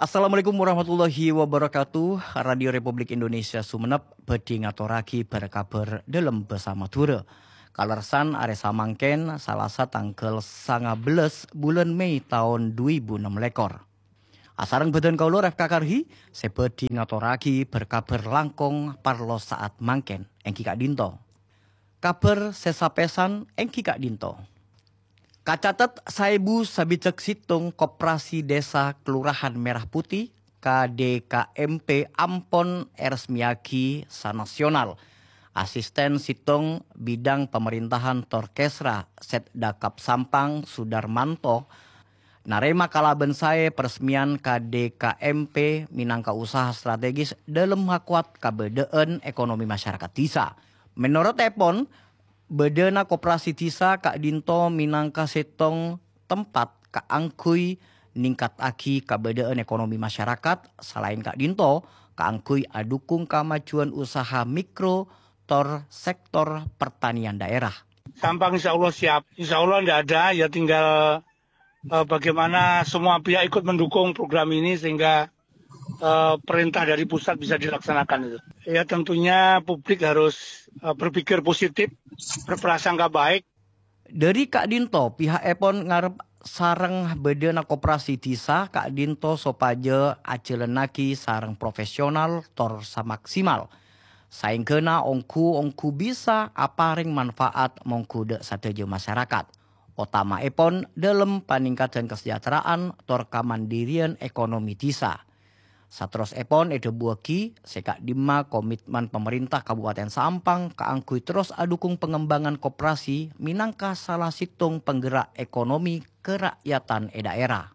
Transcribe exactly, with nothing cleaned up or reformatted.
Assalamualaikum warahmatullahi wabarakatuh. Radio Republik Indonesia Sumenep bedi ngaturaki berkabar dalam bersama Dura. Kalersan are samangken Salasa tanggal lima belas bulan Mei tahun dua ribu enam lekor. Asareng badan kaula ref kakarhi sebedi ngaturaki berkabar langkong parlo saat mangken engki Kak Dinto. Kabar sesapesan engki Kak Dinto. Kacatet saibu sabicek situng Koperasi Desa Kelurahan Merah Putih K D K M P Ampon Eresmiaki Sanasional. Asisten situng bidang pemerintahan Torkesra Setdakap Sampang Sudarmanto narema kalaben sae peresmian K D K M P minangka usaha strategis dalam hakuat kabedeen ekonomi masyarakat desa. Menurut Epon, bedena koperasi desa Kak Dinto minangka setong tempat kaangkuy ningkat aki kabedaan ekonomi masyarakat. Selain Kak Dinto, kaangkuy adukung kemajuan usaha mikro tor sektor pertanian daerah. Sampang insya Allah siap. Insya Allah tidak ada, ya tinggal uh, bagaimana semua pihak ikut mendukung program ini sehingga uh, perintah dari pusat bisa dilaksanakan itu. Ya tentunya publik harus uh, berpikir positif, berprasangka baik. Dari Kak Dinto, pihak Epon ngarep sareng bedena koperasi desa Kak Dinto sopaja acelenaki sareng profesional tor samaksimal. Saingkeuna ongku-ongku bisa aparing manfaat mongku dek sateja masyarakat. Utama Epon dalam peningkatan kesejahteraan tor kamandirian ekonomi desa. Satros Epon ede buaki sekak dima komitmen pemerintah Kabupaten Sampang kaangkui terus adukung pengembangan koperasi minangka salah situng penggerak ekonomi kerakyatan e daerah.